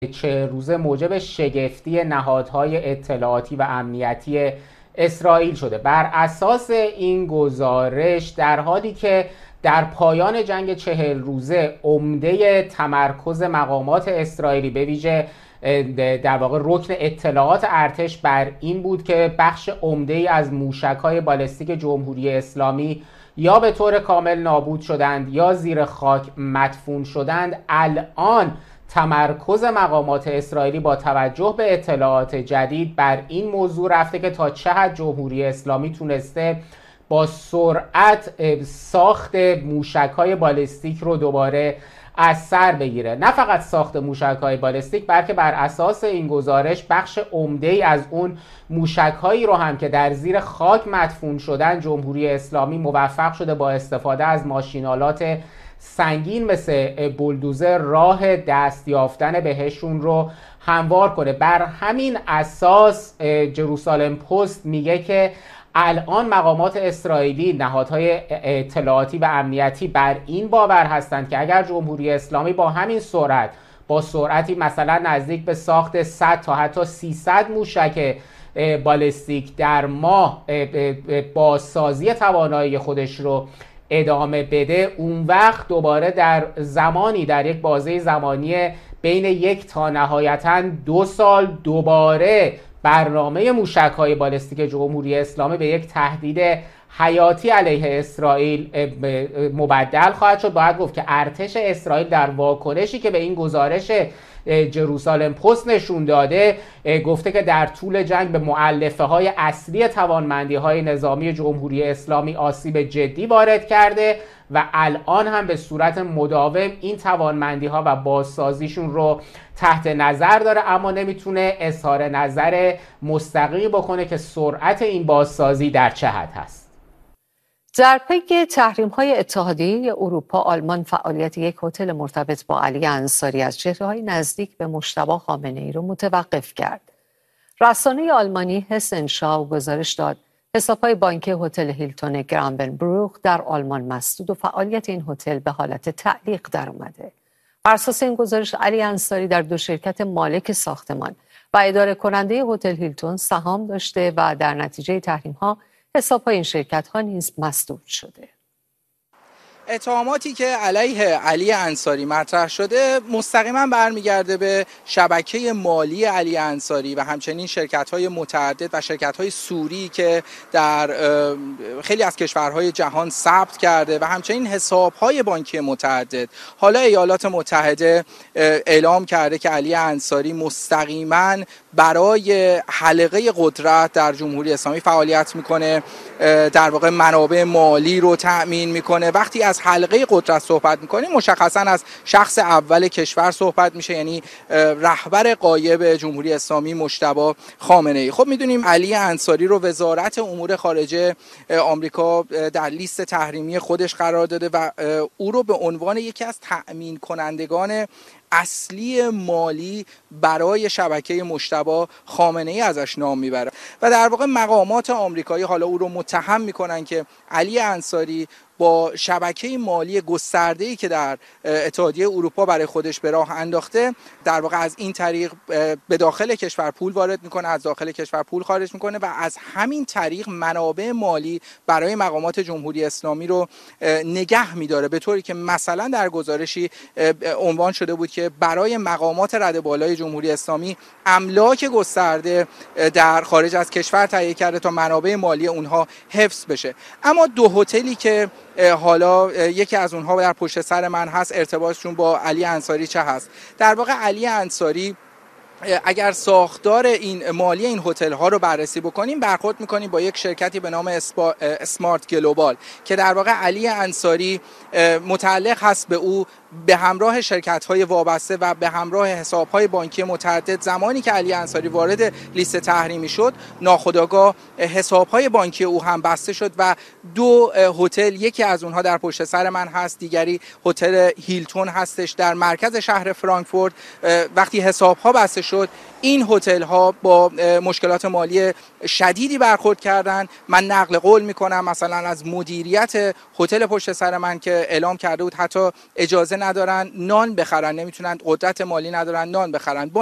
40 روزه موجب شگفتی نهادهای اطلاعاتی و امنیتی اسرائیل شده. بر اساس این گزارش در حالی که در پایان جنگ 40 روزه عمده تمرکز مقامات اسرائیلی به ویژه در واقع رکن اطلاعات ارتش بر این بود که بخش عمده‌ای از موشک‌های بالستیک جمهوری اسلامی یا به طور کامل نابود شدند یا زیر خاک مدفون شدند، الان تمرکز مقامات اسرائیلی با توجه به اطلاعات جدید بر این موضوع رفته که تا چه حد جمهوری اسلامی تونسته با سرعت ساخت موشک‌های بالستیک رو دوباره از سر بگیره. نه فقط ساخت موشک‌های بالستیک، بلکه بر اساس این گزارش بخش عمده‌ای از اون موشک‌هایی رو هم که در زیر خاک مدفون شدن جمهوری اسلامی موفق شده با استفاده از ماشین‌آلات سنگین مثل بولدوزر راه دست یافتن بهشون رو هموار کنه. بر همین اساس جروسالم پست میگه که الان مقامات اسرائیلی، نهادهای اطلاعاتی و امنیتی بر این باور هستند که اگر جمهوری اسلامی با همین سرعت، با سرعتی مثلا نزدیک به ساخت 100 تا حتی 300 موشک بالستیک در ماه با سازی توانایی خودش رو ادامه بده، اون وقت دوباره در زمانی، در یک بازه زمانی بین 1 تا نهایتاً 2 سال دوباره برنامه موشک‌های بالستیک جمهوری اسلامی به یک تهدید حیاتی علیه اسرائیل مبدل خواهد شد. باید گفت که ارتش اسرائیل در واکنشی که به این گزارش جروسالم پست نشون داده گفته که در طول جنگ به مؤلفه‌های اصلی توانمندی‌های نظامی جمهوری اسلامی آسیب جدی وارد کرده و الان هم به صورت مداوم این توانمندی‌ها و بازسازیشون رو تحت نظر داره، اما نمیتونه اظهار نظر مستقیم بکنه که سرعت این بازسازی در چه حد هست. در پی تحریم‌های اتحادیه اروپا، آلمان فعالیت یک هتل مرتبط با علی انصاری از چهره‌های نزدیک به مجتبی خامنه‌ای را متوقف کرد. رسانه آلمانی هسن شاو گزارش داد حساب‌های بانکی هتل هیلتون گرانبنبروک در آلمان مسدود و فعالیت این هتل به حالت تعلیق در اومده. بر اساس این گزارش علی انصاری در 2 شرکت مالک ساختمان و اداره کننده هتل هیلتون سهام داشته و در نتیجه تحریم‌ها حساب‌های این شرکت‌ها نیز مسدود شده. اتهاماتی که علیه علی انصاری مطرح شده مستقیما برمیگرده به شبکه مالی علی انصاری و همچنین شرکت‌های متعدد و شرکت‌های سوری که در خیلی از کشورهای جهان ثبت کرده و همچنین حساب‌های بانکی متعدد. حالا ایالات متحده اعلام کرده که علی انصاری مستقیما برای حلقه قدرت در جمهوری اسلامی فعالیت میکنه، در واقع منابع مالی رو تأمین میکنه. وقتی از حلقه قدرت صحبت میکنیم مشخصا از شخص اول کشور صحبت میشه، یعنی رهبر غایب جمهوری اسلامی مجتبی خامنه‌ای. خب میدونیم علی انصاری رو وزارت امور خارجه آمریکا در لیست تحریمی خودش قرار داده و او رو به عنوان یکی از تأمین کنندگان اصلی مالی برای شبکه مجتبی خامنه‌ای ازش نام میبره و در واقع مقامات آمریکایی حالا او رو متهم میکنن که علی انصاری با شبکه مالی گسترده‌ای که در اتحادیه اروپا برای خودش به راه انداخته در واقع از این طریق به داخل کشور پول وارد میکنه، از داخل کشور پول خارج میکنه و از همین طریق منابع مالی برای مقامات جمهوری اسلامی رو نگه میداره، به طوری که مثلا در گزارشی عنوان شده بود که برای مقامات رده بالای جمهوری اسلامی املاک گسترده در خارج از کشور تهیه کرده تا منابع مالی اونها حفظ بشه. اما 2 هتلی که حالا یکی از اونها در پشت سر من هست، ارتباطشون با علی انصاری چه هست؟ در واقع علی انصاری اگر ساختار این مالی این هتل ها رو بررسی بکنیم برخورد میکنیم با یک شرکتی به نام اسمارت گلوبال که در واقع علی انصاری متعلق هست به او به همراه شرکت های وابسته و به همراه حساب های بانکی متعدد. زمانی که علی انصاری وارد لیست تحریمی شد ناخودآگاه حساب های بانکی او هم بسته شد و 2 هتل، یکی از اونها در پشت سر من هست، دیگری هتل هیلتون هستش در مرکز شهر فرانکفورت. وقتی حساب ها بسته شد این هتل ها با مشکلات مالی شدیدی برخورد کردن. من نقل قول میکنم مثلا از مدیریت هتل پشت سر من که اعلام کرده بود حتی اجازه ندارن نان بخرن، نمیتونن، قدرت مالی ندارن نان بخرن.